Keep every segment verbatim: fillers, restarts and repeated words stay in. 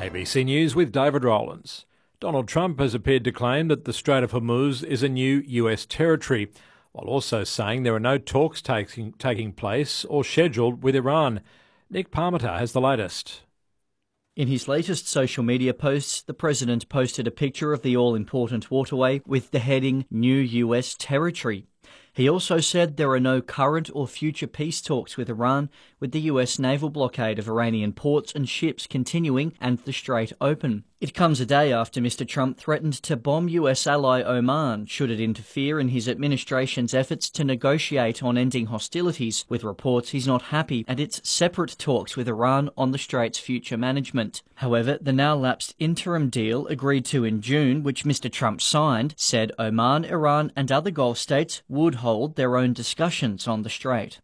A B C News with David Rowlands. Donald Trump has appeared to claim that the Strait of Hormuz is a new U S territory, while also saying there are no talks taking, taking place or scheduled with Iran. Nick Parmenter has the latest. In his latest social media posts, the president posted a picture of the all-important waterway with the heading New U S Territory. He also said there are no current or future peace talks with Iran, with the U S naval blockade of Iranian ports and ships continuing and the strait open. It comes a day after Mister Trump threatened to bomb U S ally Oman should it interfere in his administration's efforts to negotiate on ending hostilities, with reports he's not happy at its separate talks with Iran on the strait's future management. However, the now lapsed interim deal agreed to in June, which Mister Trump signed, said Oman, Iran and other Gulf states would hold their own discussions on the strait.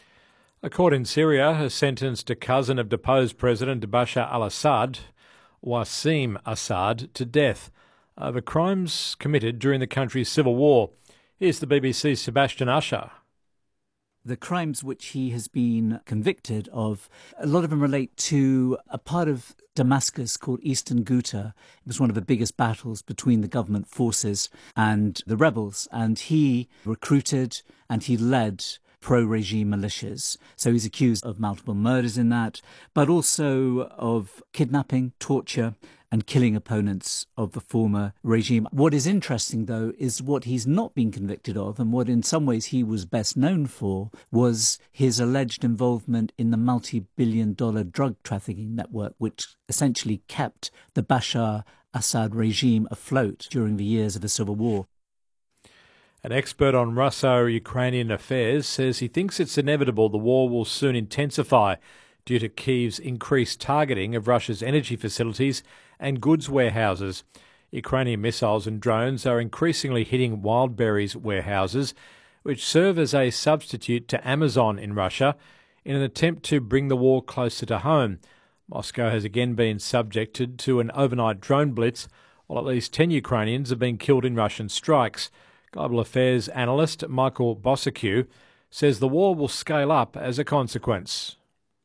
A court in Syria has sentenced a cousin of deposed President Bashar al-Assad, Wassim Assad, to death over crimes committed during the country's civil war. Here's the B B C's Sebastian Usher. The crimes which he has been convicted of, a lot of them relate to a part of Damascus called Eastern Ghouta. It was one of the biggest battles between the government forces and the rebels, and he recruited and he led pro-regime militias. So he's accused of multiple murders in that, but also of kidnapping, torture, and killing opponents of the former regime. What is interesting, though, is what he's not been convicted of, and what in some ways he was best known for, was his alleged involvement in the multi-billion dollar drug trafficking network, which essentially kept the Bashar Assad regime afloat during the years of the civil war. An expert on Russo-Ukrainian affairs says he thinks it's inevitable the war will soon intensify due to Kyiv's increased targeting of Russia's energy facilities and goods warehouses. Ukrainian missiles and drones are increasingly hitting Wildberries warehouses, which serve as a substitute to Amazon in Russia, in an attempt to bring the war closer to home. Moscow has again been subjected to an overnight drone blitz, while at least ten Ukrainians have been killed in Russian strikes. Global affairs analyst Michael Bossacu says the war will scale up as a consequence.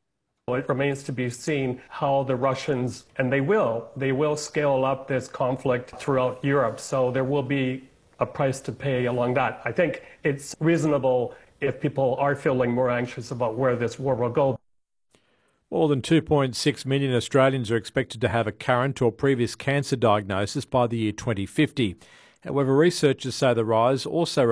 It remains to be seen how the Russians, and they will, they will scale up this conflict throughout Europe. So there will be a price to pay along that. I think it's reasonable if people are feeling more anxious about where this war will go. More than two point six million Australians are expected to have a current or previous cancer diagnosis by the year twenty fifty. However, researchers say the rise also